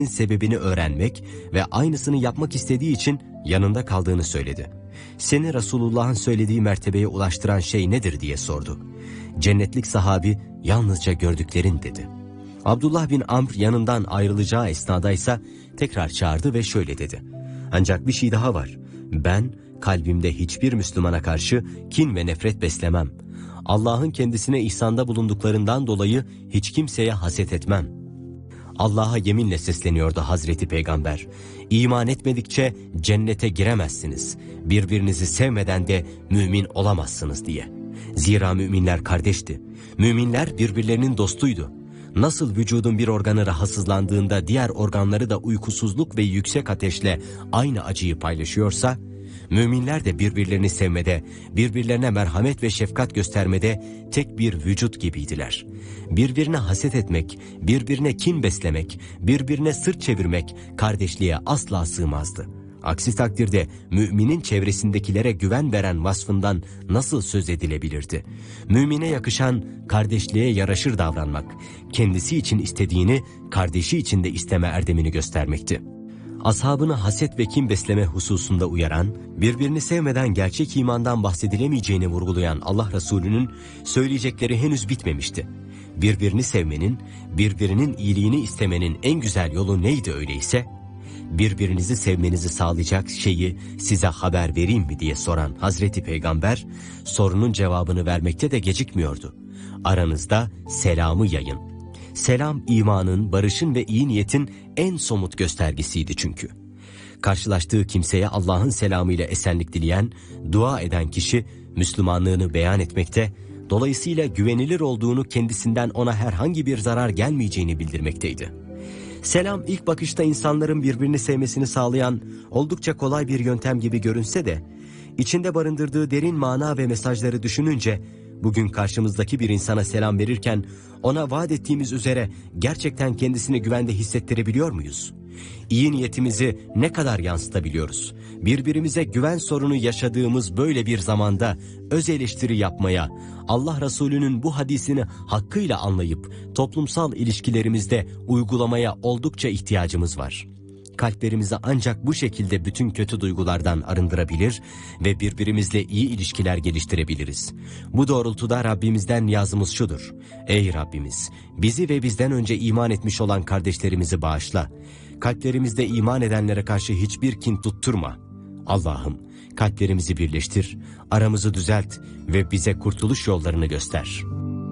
sebebini öğrenmek ve aynısını yapmak istediği için yanında kaldığını söyledi. Seni Resulullah'ın söylediği mertebeye ulaştıran şey nedir diye sordu. Cennetlik sahabi yalnızca gördüklerin dedi. Abdullah bin Amr yanından ayrılacağı esnadaysa tekrar çağırdı ve şöyle dedi. Ancak bir şey daha var. Ben kalbimde hiçbir Müslümana karşı kin ve nefret beslemem. Allah'ın kendisine ihsanda bulunduklarından dolayı hiç kimseye haset etmem. Allah'a yeminle sesleniyordu Hazreti Peygamber. İman etmedikçe cennete giremezsiniz. Birbirinizi sevmeden de mümin olamazsınız diye. Zira müminler kardeşti. Müminler birbirlerinin dostuydu. Nasıl vücudun bir organı rahatsızlandığında diğer organları da uykusuzluk ve yüksek ateşle aynı acıyı paylaşıyorsa, müminler de birbirlerini sevmede, birbirlerine merhamet ve şefkat göstermede tek bir vücut gibiydiler. Birbirine haset etmek, birbirine kin beslemek, birbirine sırt çevirmek kardeşliğe asla sığmazdı. Aksi takdirde müminin çevresindekilere güven veren vasfından nasıl söz edilebilirdi? Mümine yakışan kardeşliğe yaraşır davranmak, kendisi için istediğini kardeşi için de isteme erdemini göstermekti. Ashabını haset ve kin besleme hususunda uyaran, birbirini sevmeden gerçek imandan bahsedilemeyeceğini vurgulayan Allah Resulü'nün söyleyecekleri henüz bitmemişti. Birbirini sevmenin, birbirinin iyiliğini istemenin en güzel yolu neydi öyleyse? Birbirinizi sevmenizi sağlayacak şeyi size haber vereyim mi diye soran Hazreti Peygamber, sorunun cevabını vermekte de gecikmiyordu. Aranızda selamı yayın. Selam imanın, barışın ve iyi niyetin en somut göstergesiydi çünkü. Karşılaştığı kimseye Allah'ın selamıyla esenlik dileyen, dua eden kişi Müslümanlığını beyan etmekte, dolayısıyla güvenilir olduğunu, kendisinden ona herhangi bir zarar gelmeyeceğini bildirmekteydi. Selam ilk bakışta insanların birbirini sevmesini sağlayan oldukça kolay bir yöntem gibi görünse de, içinde barındırdığı derin mana ve mesajları düşününce, bugün karşımızdaki bir insana selam verirken ona vaat ettiğimiz üzere gerçekten kendisini güvende hissettirebiliyor muyuz? İyi niyetimizi ne kadar yansıtabiliyoruz? Birbirimize güven sorunu yaşadığımız böyle bir zamanda öz eleştiri yapmaya, Allah Resulü'nün bu hadisini hakkıyla anlayıp toplumsal ilişkilerimizde uygulamaya oldukça ihtiyacımız var. Kalplerimizi ancak bu şekilde bütün kötü duygulardan arındırabilir ve birbirimizle iyi ilişkiler geliştirebiliriz. Bu doğrultuda Rabbimizden niyazımız şudur. Ey Rabbimiz, bizi ve bizden önce iman etmiş olan kardeşlerimizi bağışla. Kalplerimizde iman edenlere karşı hiçbir kin tutturma. Allah'ım, kalplerimizi birleştir, aramızı düzelt ve bize kurtuluş yollarını göster.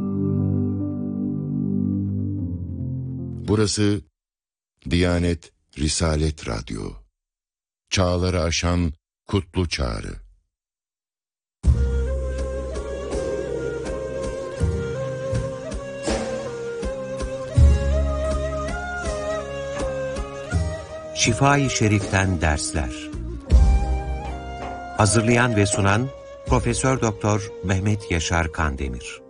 Burası Diyanet Risalet Radyo. Çağları aşan kutlu çağrı. Şifa-i Şerif'ten dersler. Hazırlayan ve sunan Profesör Doktor Mehmet Yaşar Kandemir.